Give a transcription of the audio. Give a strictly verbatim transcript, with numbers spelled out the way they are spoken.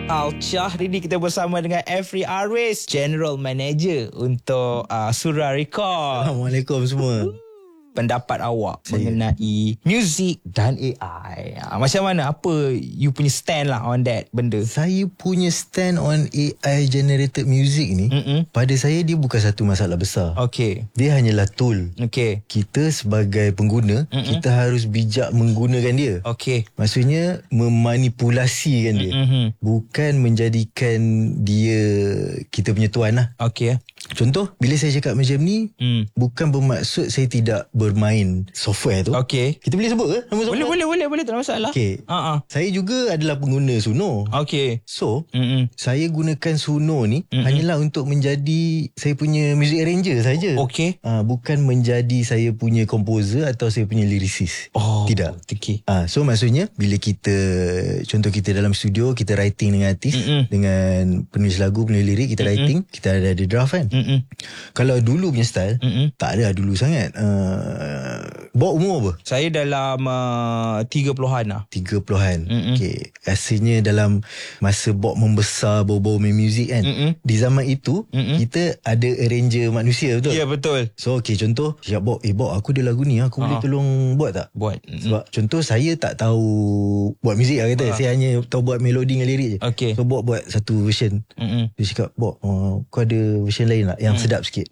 Culture. Hari ni kita bersama dengan Every Arwis, General Manager untuk uh, Surah Record. Assalamualaikum semua. Pendapat awak Saya. mengenai muzik dan A I. Uh, macam mana? Apa you punya stand lah on that benda? Saya punya stand on A I generated music ni, Mm-mm. pada saya dia bukan satu masalah besar. Okay. Dia hanyalah tool. Okay. Kita sebagai pengguna, Mm-mm. kita harus bijak menggunakan dia. Okay. Maksudnya memanipulasikan dia. Mm-hmm. Bukan menjadikan dia kita punya tuan lah. Okay. Contoh, bila saya cakap macam ni, Mm. bukan bermaksud saya tidak bermain software tu. Okay. Kita boleh sebut ke nama software? Boleh, boleh, boleh, boleh. Tak ada masalah. Okay. Uh-uh. Saya juga adalah pengguna Suno. Okay. So, Mm-mm. saya gunakan Suno ni Mm-mm. hanyalah untuk menjadi saya punya music arranger saja. Okay. Uh, bukan menjadi saya punya composer atau saya punya lyricist. Oh. Tidak. Okay. Ah, so maksudnya bila kita, contoh kita dalam studio, kita writing dengan artis, Mm-mm. dengan penulis lagu, penulis lirik, kita Mm-mm. writing, kita ada ada draft kan. Mm-mm. Kalau dulu punya style, Mm-mm. tak ada dulu sangat. Uh, bawa umur apa? Saya dalam uh, tiga puluhan lah. tiga puluhan. Mm-mm. Okay. Rasanya dalam masa Bob membesar, bawa-bawa main music kan. Mm-mm. Di zaman itu, Mm-mm. kita ada arranger manusia, betul? Ya, betul. So okay, contoh, cakap Bob, eh Bob, aku ada lagu ni, aku boleh Ha. tolong buat tak? Buat. Sebab contoh saya tak tahu buat muzik lah kata. Ha. Saya hanya tahu buat melodi dengan lirik je. Okay. So Bob buat satu version. Mm-mm. Dia cakap, Bob, uh, kau ada version lain tak yang Hmm. sedap sikit?